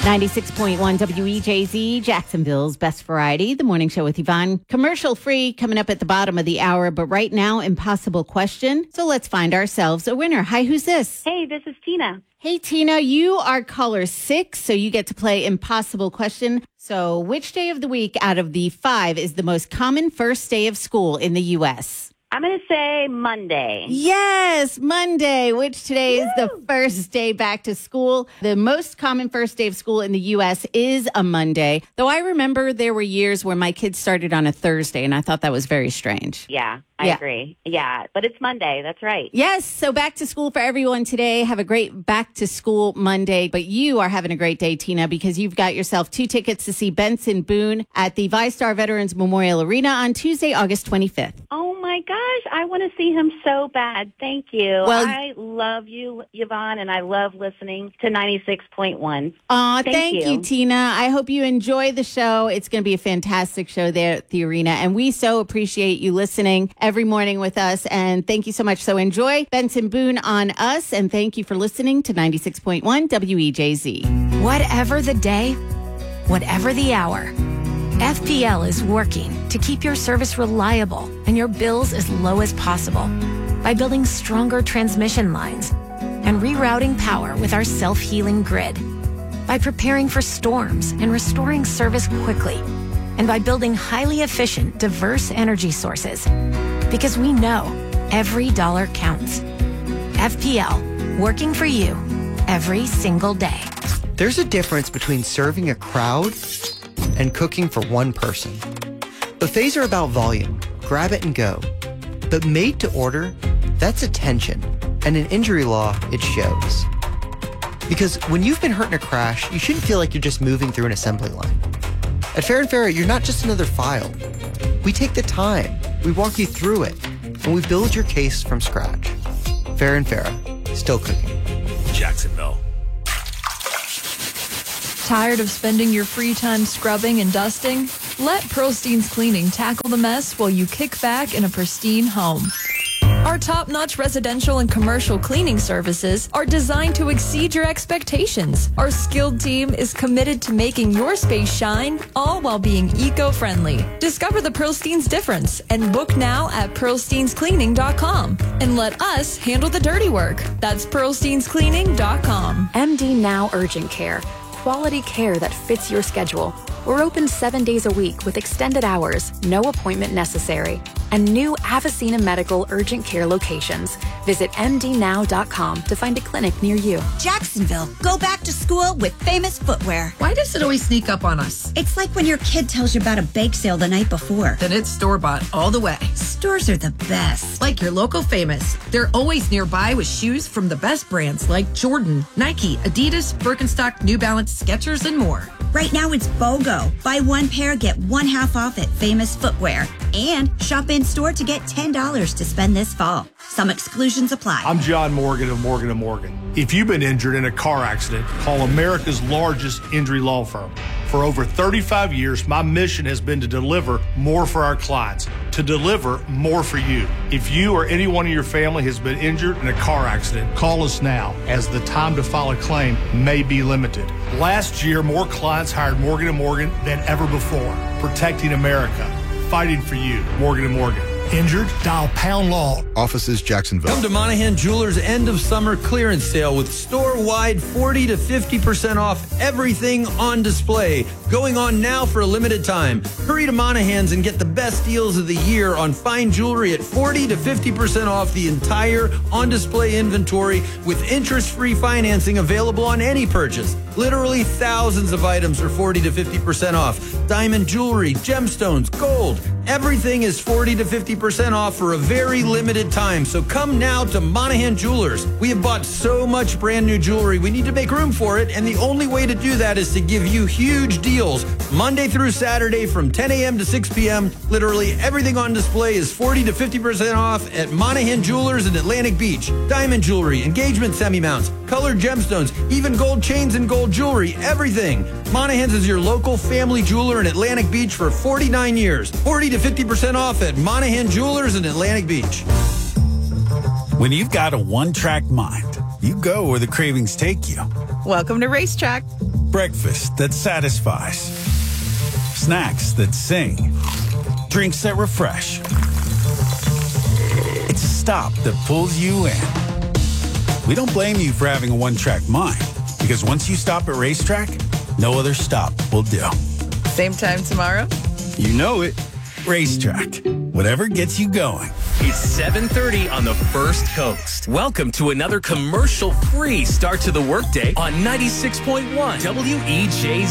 96.1 WEJZ, Jacksonville's best variety, the morning show with Yvonne. Commercial free coming up at the bottom of the hour, but right now, impossible question. So let's find ourselves a winner. Hi, who's this? Hey, this is Tina. Hey, Tina, you are caller 6, so you get to play impossible question. So which day of the week out of the 5 is the most common first day of school in the U.S.? I'm going to say Monday. Yes, Monday, which today is the first day back to school. The most common first day of school in the U.S. is a Monday, though I remember there were years where my kids started on a Thursday, and I thought that was very strange. Yeah, I agree. Yeah, but it's Monday. That's right. Yes, so back to school for everyone today. Have a great back to school Monday, but you are having a great day, Tina, because you've got yourself 2 tickets to see Benson Boone at the VyStar Veterans Memorial Arena on Tuesday, August 25th. Oh, my gosh. I want to see him so bad. Thank you. Well, I love you, Yvonne, and I love listening to 96.1. Aw, thank you, Tina. I hope you enjoy the show. It's going to be a fantastic show there at the arena, and we so appreciate you listening every morning with us, and thank you so much. So enjoy Benson Boone on us, and thank you for listening to 96.1 WEJZ. Whatever the day, whatever the hour, FPL is working to keep your service reliable and your bills as low as possible by building stronger transmission lines and rerouting power with our self-healing grid, by preparing for storms and restoring service quickly, and by building highly efficient, diverse energy sources. Because we know every dollar counts. FPL, working for you every single day. There's a difference between serving a crowd and cooking for one person. Buffets are about volume, grab it and go. But made to order, that's attention. And in injury law, it shows. Because when you've been hurt in a crash, you shouldn't feel like you're just moving through an assembly line. At Fair and Fair, you're not just another file. We take the time, we walk you through it, and we build your case from scratch. Fair and Fair, still cooking. Jacksonville. Tired of spending your free time scrubbing and dusting? Let Pearlstein's Cleaning tackle the mess while you kick back in a pristine home. Our top-notch residential and commercial cleaning services are designed to exceed your expectations. Our skilled team is committed to making your space shine, all while being eco-friendly. Discover the Pearlstein's difference and book now at pearlsteinscleaning.com. And let us handle the dirty work. That's pearlsteinscleaning.com. MD Now Urgent Care. Quality care that fits your schedule. We're open 7 days a week with extended hours, no appointment necessary, and new Avicena Medical urgent care locations. Visit mdnow.com to find a clinic near you. Jacksonville, go back to school with Famous Footwear. Why does it always sneak up on us? It's like when your kid tells you about a bake sale the night before. Then it's store-bought all the way. Stores are the best. Like your local Famous. They're always nearby with shoes from the best brands like Jordan, Nike, Adidas, Birkenstock, New Balance, Skechers, and more. Right now it's BOGO. Buy one pair, get one half off at Famous Footwear. And shop in store to get $10 to spend this fall. Some exclusions apply. I'm John Morgan of Morgan & Morgan. If you've been injured in a car accident, call America's largest injury law firm. For over 35 years, my mission has been to deliver more for our clients, to deliver more for you. If you or anyone in your family has been injured in a car accident, call us now, as the time to file a claim may be limited. Last year, more clients hired Morgan & Morgan than ever before, protecting America, fighting for you. Morgan & Morgan. Injured? Dial Pound Law. Offices Jacksonville. Come to Monahan Jewelers' end of summer clearance sale with store-wide 40 to 50% off everything on display. Going on now for a limited time. Hurry to Monahan's and get the best deals of the year on fine jewelry at 40 to 50% off the entire on-display inventory with interest-free financing available on any purchase. Literally thousands of items are 40 to 50% off. Diamond jewelry, gemstones, gold. Everything is 40 to 50% off for a very limited time. So come now to Monahan Jewelers. We have bought so much brand new jewelry. We need to make room for it. And the only way to do that is to give you huge deals Monday through Saturday from 10 a.m. to 6 p.m. Literally everything on display is 40 to 50% off at Monahan Jewelers in Atlantic Beach. Diamond jewelry, engagement semi-mounts, colored gemstones, even gold chains and gold jewelry, everything. Monahan's is your local family jeweler in Atlantic Beach for 49 years. 40 to 50% off at Monahan Jewelers in Atlantic Beach. When you've got a one-track mind, you go where the cravings take you. Welcome to Racetrack. Breakfast that satisfies. Snacks that sing. Drinks that refresh. It's a stop that pulls you in. We don't blame you for having a one-track mind, because once you stop at Racetrack, no other stop will do. Same time tomorrow? You know it. Racetrack. Whatever gets you going. It's 7:30 on the First Coast. Welcome to another commercial-free start to the workday on 96.1 WEJZ.